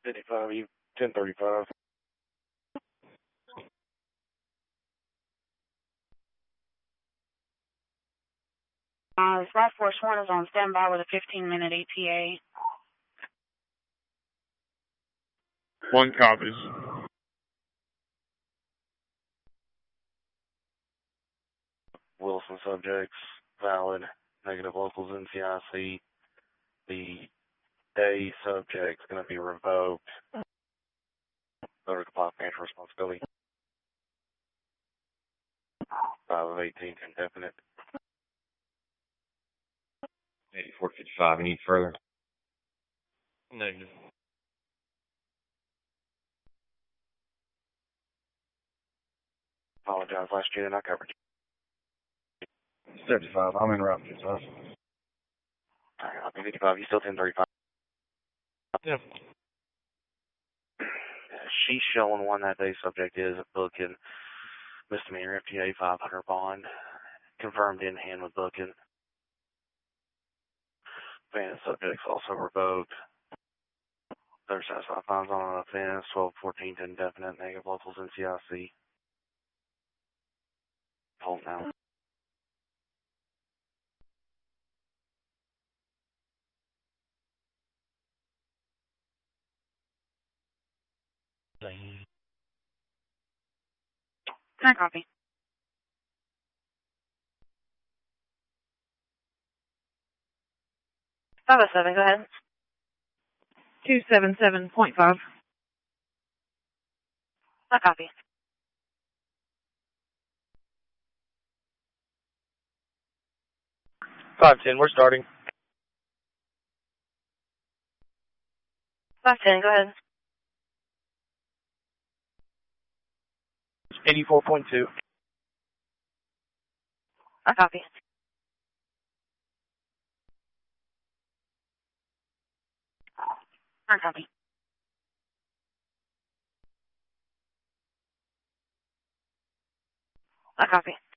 55, you 1035. Flight Force 1 is on standby with a 15-minute ETA. 1 copies. Wilson subjects, valid. Negative locals NCIC. The day subject's going to be revoked. Over comply financial responsibility. 5 of 18, indefinite. 8455, you need further? Negative. Apologize, last unit I covered. 35, I'm interrupted, sir. Alright, I'll be 55, you still 1035. Yep. She's showing one that day subject is a booking. Misdemeanor FTA 500 bond. Confirmed in hand with booking. Van subjects also revoked. They're satisfied fines on an offense. 1214 to indefinite. Negative locals NCIC. Hold now. Can I copy? Five oh seven, go ahead. 277.5. I copy. We're starting. 510, go ahead. 84.2. I copy. I copy. I copy.